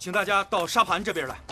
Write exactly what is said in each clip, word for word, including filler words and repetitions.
请大家到沙盘这边来。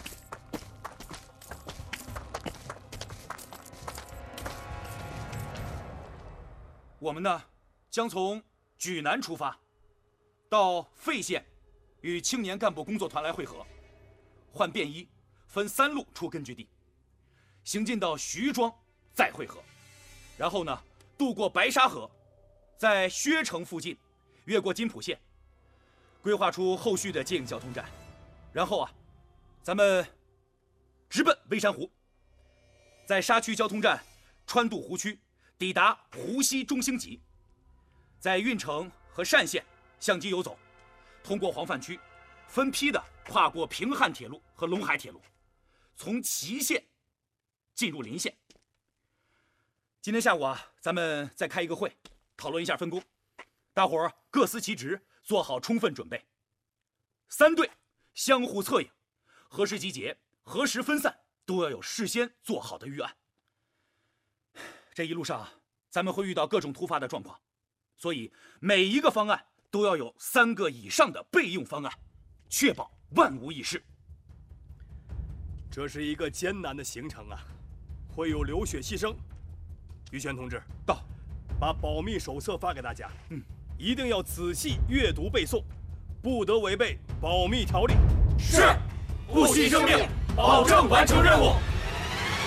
我们呢，将从莒南出发，到费县，与青年干部工作团来会合，换便衣，分三路出根据地，行进到徐庄再会合，然后呢，渡过白沙河，在薛城附近越过金浦县，规划出后续的接应交通站，然后啊，咱们直奔微山湖，在沙区交通站穿渡湖区，抵达湖西中兴集，在运城和单县相机游走，通过黄泛区，分批的跨过平汉铁路和陇海铁路，从祁县进入临县。今天下午啊，咱们再开一个会，讨论一下分工，大伙儿各司其职，做好充分准备。三队相互策应，何时集结，何时分散，都要有事先做好的预案。这一路上，咱们会遇到各种突发的状况，所以每一个方案都要有三个以上的备用方案，确保万无一失。 这是一个艰难的行程啊，会有流血牺牲。于权同志， 到， 把保密手册发给大家， 嗯， 一定要仔细阅读背诵，不得违背保密条例。 是，不惜生命，保证完成任务。